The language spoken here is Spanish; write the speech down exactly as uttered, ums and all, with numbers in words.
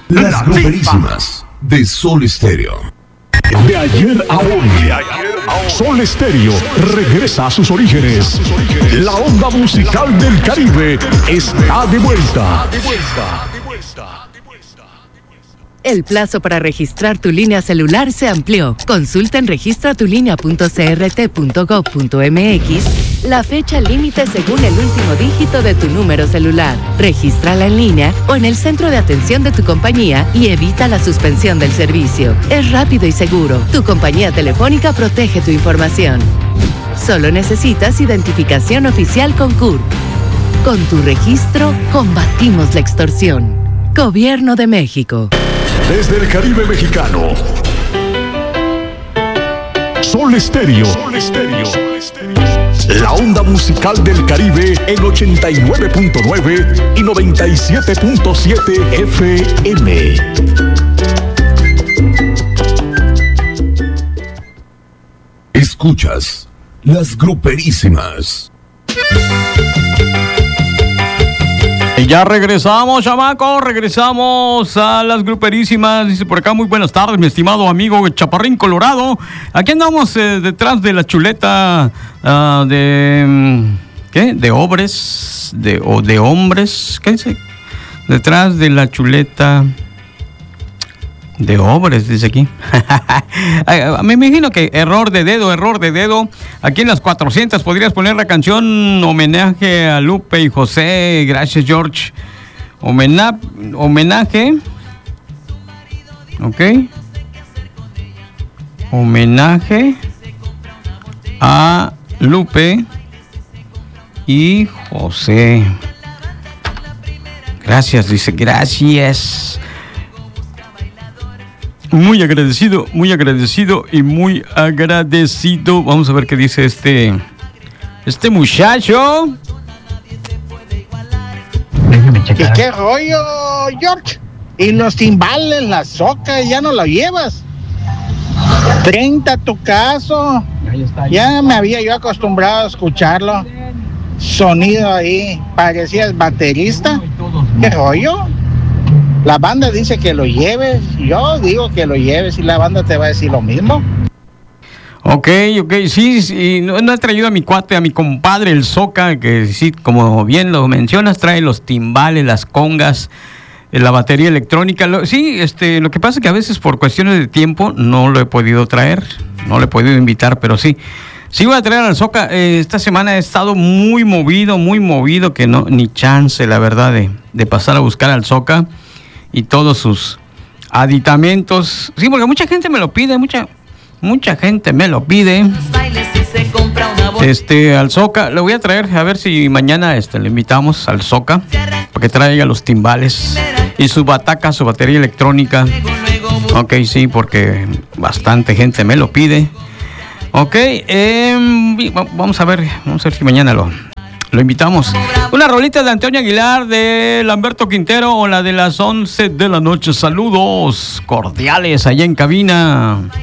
Las gruperísimas de Sol Estéreo. De ayer a hoy, Sol Estéreo regresa a sus orígenes. La onda musical del Caribe está de vuelta. El plazo para registrar tu línea celular se amplió. Consulta en registra tu línea punto c r t punto gov punto m x la fecha límite según el último dígito de tu número celular. Regístrala en línea o en el centro de atención de tu compañía y evita la suspensión del servicio. Es rápido y seguro. Tu compañía telefónica protege tu información. Solo necesitas identificación oficial con C U R. Con tu registro, combatimos la extorsión. Gobierno de México. Desde el Caribe mexicano, Sol Estéreo. Sol Estéreo. La onda musical del Caribe en ochenta y nueve punto nueve y noventa y siete punto siete F M. Escuchas las gruperísimas. Y ya regresamos, chamacos, regresamos a las gruperísimas. Dice por acá, muy buenas tardes, mi estimado amigo Chaparrín Colorado. Aquí andamos eh, detrás de la chuleta uh, de... ¿Qué? De hombres, de, o de hombres, ¿qué dice? Detrás de la chuleta de hombres, dice aquí. Me imagino que error de dedo, error de dedo. Aquí en las cuatrocientas podrías poner la canción homenaje a Lupe y José. Gracias, George. Homena- homenaje. Ok. Homenaje a Lupe y José. Gracias, dice, gracias. Muy agradecido, muy agradecido y muy agradecido. Vamos a ver qué dice este este muchacho. ¿Y qué rollo, George? Y los timbales, la soca, ya no lo llevas. treinta tu caso. Ya me había yo acostumbrado a escucharlo. Sonido ahí, parecías baterista. ¿Qué rollo? La banda dice que lo lleves, yo digo que lo lleves y la banda te va a decir lo mismo. Ok, ok, sí, sí, no, no he traído a mi cuate, a mi compadre, el Soca, que sí, como bien lo mencionas, trae los timbales, las congas, la batería electrónica. Lo, sí, este, lo que pasa es que a veces por cuestiones de tiempo no lo he podido traer, no lo he podido invitar, pero sí. Sí voy a traer al Soca. Eh, esta semana he estado muy movido, muy movido, que no, ni chance, la verdad, de, de pasar a buscar al Soca y todos sus aditamentos. Sí, porque mucha gente me lo pide, mucha, mucha gente me lo pide. Este, al Soca, le voy a traer, a ver si mañana este, le invitamos al Soca para que traiga los timbales y su bataca, su batería electrónica. Ok, sí, porque bastante gente me lo pide. Ok, eh, vamos a ver, vamos a ver si mañana lo, lo invitamos. Una rolita de Antonio Aguilar, de Lamberto Quintero, o la de las once de la noche. Saludos cordiales allá en cabina.